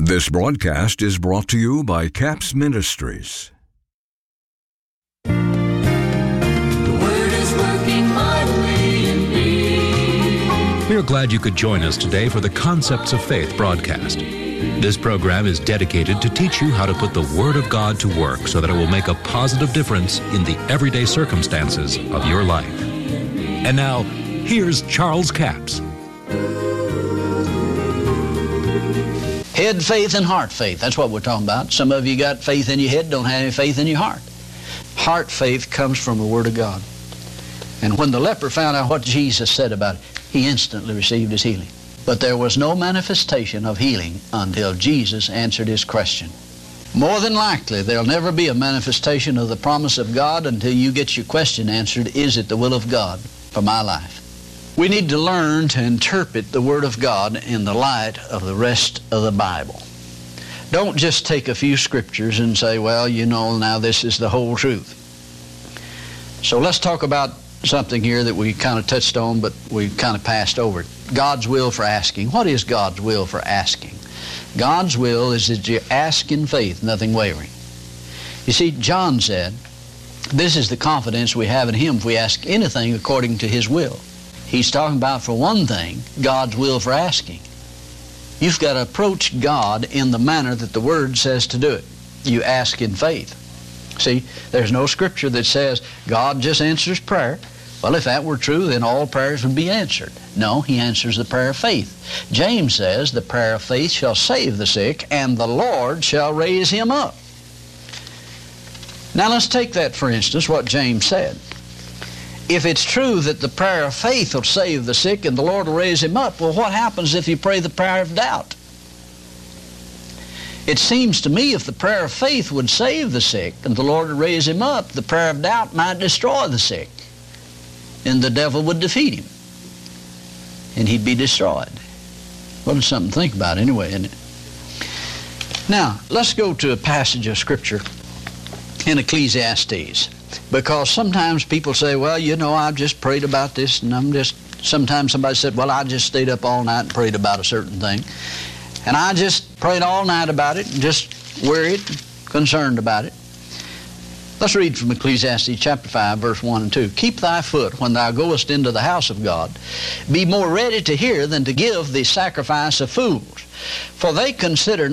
This broadcast is brought to you by CAPS Ministries. The Word is working mightily in me. We are glad you could join us today for the Concepts of Faith broadcast. This program is dedicated to teach you how to put the Word of God to work so that it will make a positive difference in the everyday circumstances of your life. And now, here's Charles Capps. Head faith and heart faith. That's what we're talking about. Some of you got faith in your head, don't have any faith in your heart. Heart faith comes from the Word of God. And when the leper found out what Jesus said about it, he instantly received his healing. But there was no manifestation of healing until Jesus answered his question. More than likely, there'll never be a manifestation of the promise of God until you get your question answered, is it the will of God for my life? We need to learn to interpret the Word of God in the light of the rest of the Bible. Don't just take a few scriptures and say, well, you know, now this is the whole truth. So let's talk about something here that we kind of touched on, but we kind of passed over. God's will for asking. What is God's will for asking? God's will is that you ask in faith, nothing wavering. You see, John said, this is the confidence we have in Him if we ask anything according to His will. He's talking about, for one thing, God's will for asking. You've got to approach God in the manner that the Word says to do it. You ask in faith. See, there's no scripture that says God just answers prayer. Well, if that were true, then all prayers would be answered. No, He answers the prayer of faith. James says, the prayer of faith shall save the sick, and the Lord shall raise him up. Now let's take that, for instance, what James said. If it's true that the prayer of faith will save the sick and the Lord will raise him up, well, what happens if you pray the prayer of doubt? It seems to me if the prayer of faith would save the sick and the Lord would raise him up, the prayer of doubt might destroy the sick. And the devil would defeat him. And he'd be destroyed. Well, it's something to think about anyway, isn't it? Now, let's go to a passage of Scripture in Ecclesiastes. Because sometimes people say, well, you know, I've just prayed about this, and sometimes somebody said, well, I just stayed up all night and prayed about a certain thing. And I just prayed all night about it and just worried, concerned about it. Let's read from Ecclesiastes chapter 5, verse 1 and 2. Keep thy foot when thou goest into the house of God. Be more ready to hear than to give the sacrifice of fools. For they consider